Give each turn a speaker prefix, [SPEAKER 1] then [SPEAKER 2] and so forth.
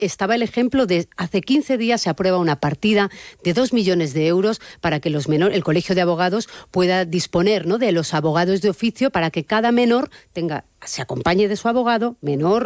[SPEAKER 1] estaba el ejemplo de hace 15 días se aprueba una partida de 2 millones de euros para que el Colegio de Abogados pueda disponer, ¿no?, de los abogados de oficio para que cada menor se acompañe de su abogado, menor